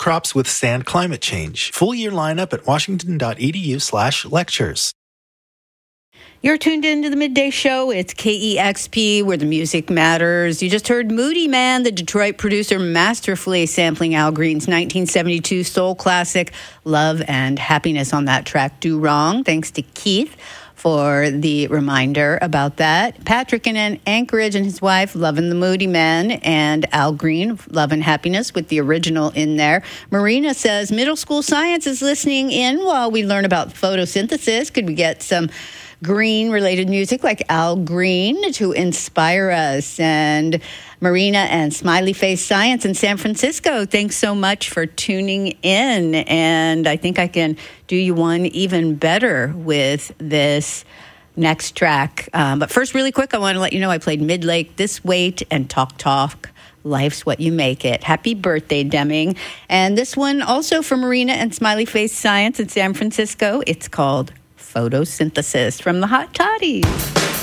crops withstand climate change. Full year lineup at washington.edu/lectures. You're tuned into the Midday Show. It's KEXP, where the music matters. You just heard Moody Man, the Detroit producer, masterfully sampling Al Green's 1972 soul classic, Love and Happiness, on that track, Do Wrong. Thanks to Keith for the reminder about that. Patrick in Anchorage and his wife, loving the Moody Man, and Al Green, Love and Happiness, with the original in there. Marina says, middle school science is listening in while we learn about photosynthesis. Could we get some green-related music like Al Green to inspire us? And Marina and Smiley Face Science in San Francisco, thanks so much for tuning in. And I think I can do you one even better with this next track. But first, really quick, I want to let you know I played Midlake, This Wait, and Talk. Life's What You Make It. Happy birthday, Deming. And this one also for Marina and Smiley Face Science in San Francisco. It's called Photosynthesis from the Hot Toddies.